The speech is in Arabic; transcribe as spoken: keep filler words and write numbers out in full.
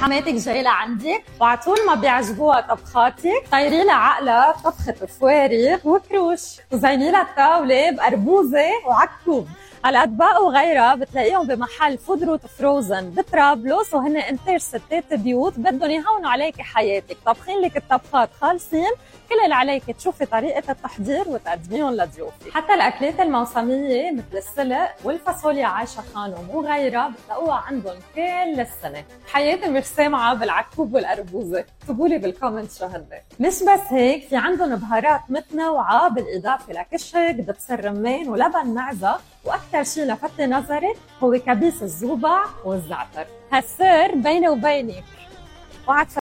حماتك جاي لعندي وعطول ما بيعجبوها طبخاتك طيري لها عقلها طبخة فوارغ وكروش وزيني لها الطاولة بقربوزة وعكوب. هالأطباق وغيرها بتلاقيهم بمحل فود روت فروزن بطرابلس وهن انتاج ستات بيوت بدهم يهونوا عليك حياتك، طبخين لك الطبخات خالصين، كل اللي عليك تشوفي طريقة التحضير وتقدميهم لضيوفك. حتى الأكلات الموسمية مثل السلق والفاصوليا عايشة خانم وغيرها بتلاقوها عندهم كل السنة. حياتي مش سامعة بالعكوب والقربوزة، اكتبوا لي بالكومنت شو هن. مش بس هيك، في عندهم بهارات متنوعة بالإضافة لكشك دبس الرمان ولبن معزة، وأكثر شيء لفت نظري هو كبيس الزوبع والزعتر. هالسر بيني وبينك.